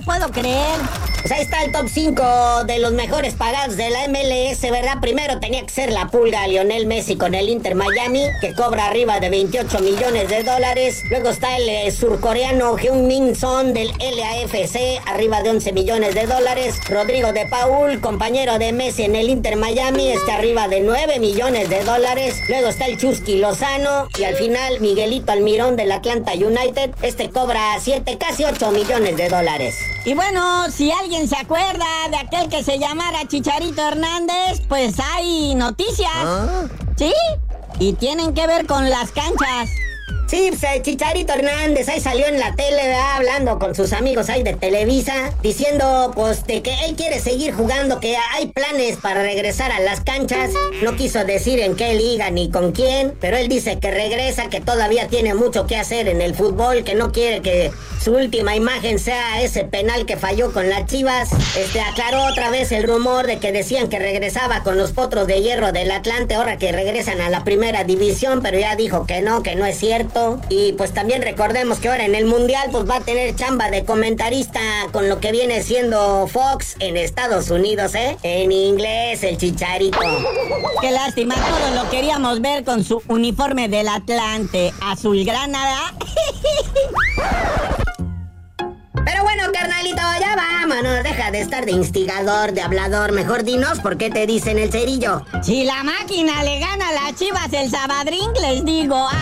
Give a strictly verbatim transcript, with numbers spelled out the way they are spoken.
puedo creer. Pues ahí está el top cinco de los mejores pagados de la M L S, ¿verdad? Primero tenía que ser la pulga Lionel Messi con el Inter Miami, que cobra arriba de veintiocho millones de dólares. Luego está el eh, surcoreano Heung-min Son del L A F C, arriba de once millones de dólares. Rodrigo de Paul, compañero de Messi en el Inter Miami, está arriba de nueve millones de dólares. Luego está el Chusky Lozano y al final Miguelito Almirón del Atlanta United. Este cobra siete, casi ocho millones de dólares. Y bueno, si alguien se acuerda de aquel que se llamara Chicharito Hernández, pues hay noticias. ¿Ah? ¿Sí? Y tienen que ver con las canchas. Sí, pues el Chicharito Hernández ahí salió en la tele, ¿verdad? Hablando con sus amigos ahí de Televisa, diciendo pues de que él quiere seguir jugando, que hay planes para regresar a las canchas. No quiso decir en qué liga ni con quién, pero él dice que regresa, que todavía tiene mucho que hacer en el fútbol, que no quiere que su última imagen sea ese penal que falló con las Chivas. Este aclaró otra vez el rumor de que decían que regresaba con los Potros de Hierro del Atlante, ahora que regresan a la primera división, pero ya dijo que no, que no es cierto. Y pues también recordemos que ahora en el Mundial pues va a tener chamba de comentarista con lo que viene siendo Fox en Estados Unidos, ¿eh? En inglés, el Chicharito. Qué lástima, todos lo queríamos ver con su uniforme del Atlante, azulgrana. Pero bueno, carnalito, ya vámonos, deja de estar de instigador, de hablador, mejor dinos por qué te dicen el cerillo. Si la máquina le gana a las Chivas el Sabadrín, les digo...